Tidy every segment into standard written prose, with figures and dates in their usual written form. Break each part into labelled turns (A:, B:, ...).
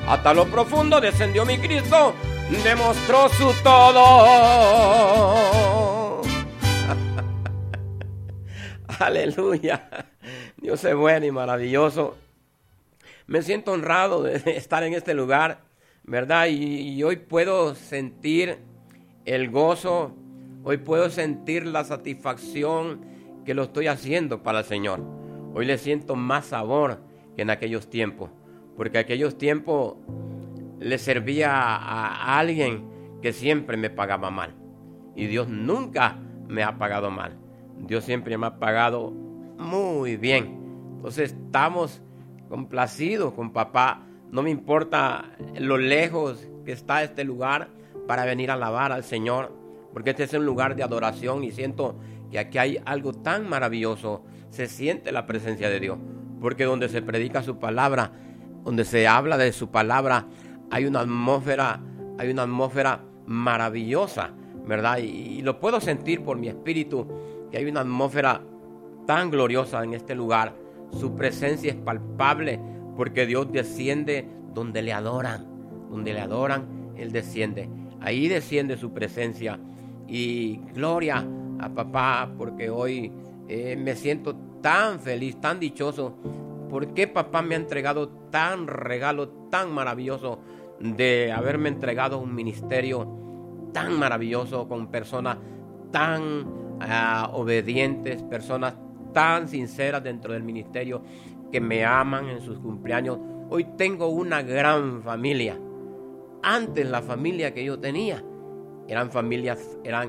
A: Hasta lo profundo descendió mi Cristo, demostró su todo. Aleluya. Dios es bueno y maravilloso. Me siento honrado de estar en este lugar, ¿verdad? Y hoy puedo sentir el gozo, hoy puedo sentir la satisfacción que lo estoy haciendo para el Señor. Hoy le siento más sabor que en aquellos tiempos, porque aquellos tiempos le servía a alguien que siempre me pagaba mal. Y Dios nunca me ha pagado mal. Dios siempre me ha pagado muy bien. Entonces estamos complacidos con papá. No me importa lo lejos que está este lugar para venir a alabar al Señor, porque este es un lugar de adoración y siento que aquí hay algo tan maravilloso. Se siente la presencia de Dios, porque donde se predica su palabra, donde se habla de su palabra, hay una atmósfera maravillosa, ¿verdad? Y lo puedo sentir por mi espíritu, que hay una atmósfera tan gloriosa en este lugar. Su presencia es palpable, porque Dios desciende donde le adoran. Donde le adoran, Él desciende. Ahí desciende su presencia. Y gloria a papá, porque hoy me siento tan feliz, tan dichoso, porque papá me ha entregado tan regalo, tan maravilloso, de haberme entregado un ministerio tan maravilloso, con personas tan obedientes, personas tan sinceras dentro del ministerio, que me aman en sus cumpleaños. Hoy tengo una gran familia. Antes la familia que yo tenía eran familias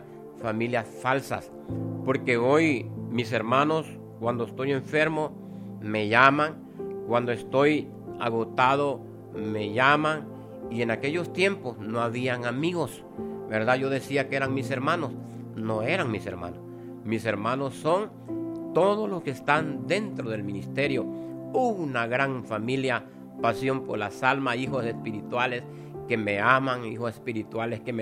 A: falsas, porque hoy mis hermanos, cuando estoy enfermo, me llaman, cuando estoy agotado, me llaman. Y en aquellos tiempos no habían amigos, ¿verdad? Yo decía que eran mis hermanos. No eran mis hermanos. Mis hermanos son todos los que están dentro del ministerio. Una gran familia, pasión por las almas, hijos espirituales que me aman, hijos espirituales que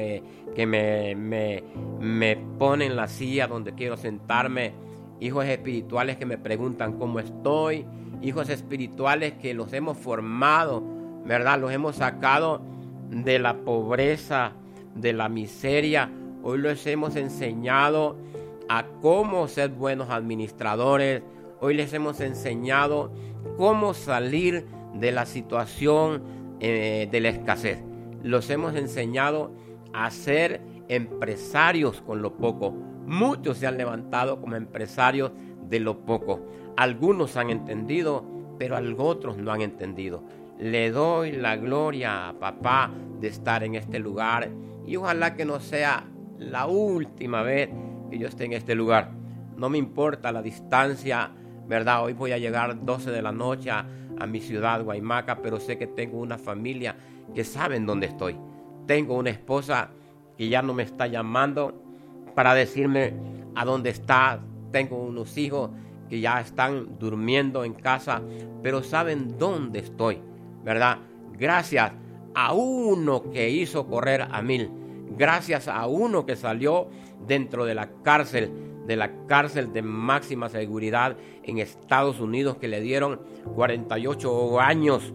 A: me ponen la silla donde quiero sentarme, hijos espirituales que me preguntan cómo estoy, hijos espirituales que los hemos formado, ¿verdad? Los hemos sacado de la pobreza, de la miseria. Hoy les hemos enseñado a cómo ser buenos administradores. Hoy les hemos enseñado cómo salir de la situación de la escasez. Los hemos enseñado a ser empresarios con lo poco. Muchos se han levantado como empresarios de lo poco. Algunos han entendido, pero otros no han entendido. Le doy la gloria a papá de estar en este lugar, y ojalá que no sea la última vez que yo esté en este lugar. No me importa la distancia, ¿verdad? Hoy voy a llegar 12 de la noche a mi ciudad, Guaymaca, pero sé que tengo una familia que saben dónde estoy. Tengo una esposa que ya no me está llamando para decirme a dónde está. Tengo unos hijos que ya están durmiendo en casa, pero saben dónde estoy, ¿verdad? Gracias a uno que hizo correr a 1000. Gracias a uno que salió dentro de la cárcel de máxima seguridad en Estados Unidos, que le dieron 48 años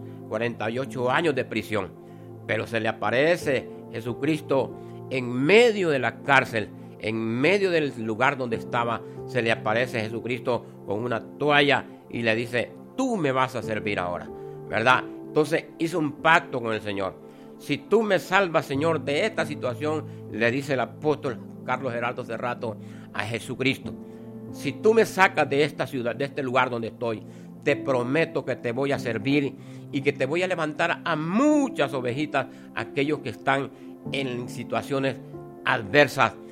A: de prisión. Pero se le aparece Jesucristo en medio de la cárcel, en medio del lugar donde estaba. Se le aparece Jesucristo con una toalla y le dice: tú me vas a servir ahora, ¿verdad? Entonces hizo un pacto con el Señor. Si tú me salvas, Señor, de esta situación, le dice el apóstol Carlos Gerardo Cerrato a Jesucristo: si tú me sacas de esta ciudad, de este lugar donde estoy, te prometo que te voy a servir y que te voy a levantar a muchas ovejitas, aquellos que están en situaciones adversas,